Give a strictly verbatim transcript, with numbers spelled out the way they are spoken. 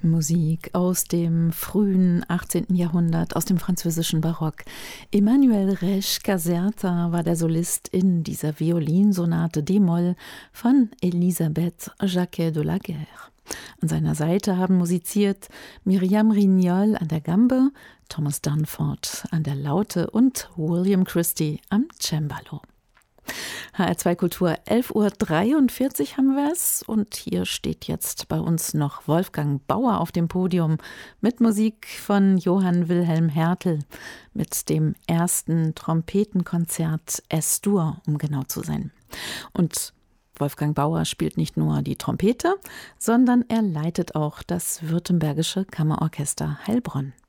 Musik aus dem frühen achtzehnten. Jahrhundert, aus dem französischen Barock. Emmanuel Resch-Caserta war der Solist in dieser Violinsonate d-Moll von Elisabeth Jacquet de la Guerre. An seiner Seite haben musiziert Myriam Rignol an der Gambe, Thomas Dunford an der Laute und William Christie am Cembalo. H R zwei Kultur, elf Uhr dreiundvierzig haben wir es und hier steht jetzt bei uns noch Wolfgang Bauer auf dem Podium mit Musik von Johann Wilhelm Hertel mit dem ersten Trompetenkonzert Es-Dur, um genau zu sein. Und Wolfgang Bauer spielt nicht nur die Trompete, sondern er leitet auch das Württembergische Kammerorchester Heilbronn.